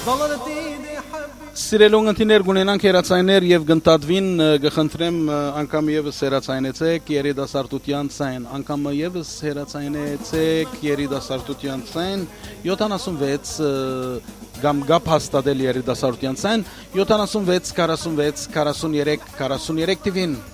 Սիրելուն ընտիներ գունենանք երացայներ եւ գնտադվին գխնդրեմ անգամ եւս երացայնեցեք երիտասարդության ցայն անգամ եւս երացայնեցեք երիտասարդության ցայն 76 գամ գապ հաստատել երիտասարդության ցայն 76 46 43 43 տվին